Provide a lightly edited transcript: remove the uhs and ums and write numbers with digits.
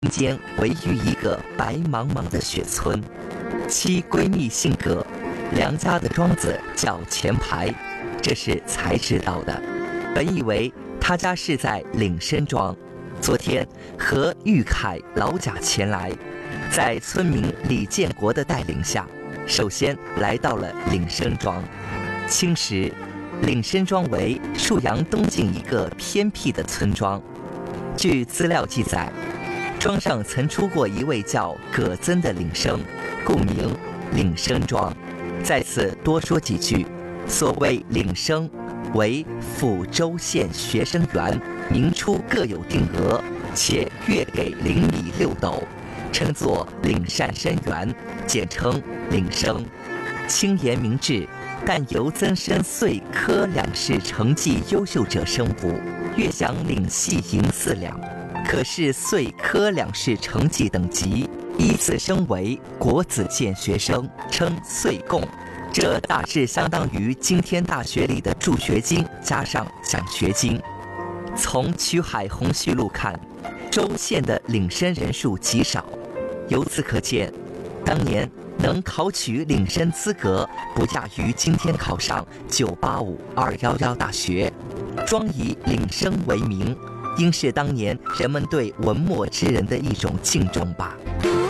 间位于一个白茫茫的雪村，其闺蜜姓葛，梁家的庄子叫钱牌，这是才知道的。本以为他家是在岭深庄，昨天和玉凯老贾前来，在村民李建国的带领下，首先来到了岭深庄。清时，岭深庄为沭阳东境一个偏僻的村庄。据资料记载，庄上曾出过一位叫葛增的岭生，故名岭生庄。在此多说几句，所谓岭生，为抚州县学生员，明初各有定额，且月给0米6斗，称作岭善生员，简称岭生。清严明制，但由增生岁科两试成绩优秀者升补，月享领系银4两，可是岁科两试成绩等级，依次升为国子监学生，称岁贡。这大致相当于今天大学里的助学金加上奖学金。从曲海洪绪录看，州县的岭生人数极少，由此可见，当年能考取岭生资格，不亚于今天考上985、211大学。庄以岭生为名，应是当年人们对文墨之人的一种敬重吧。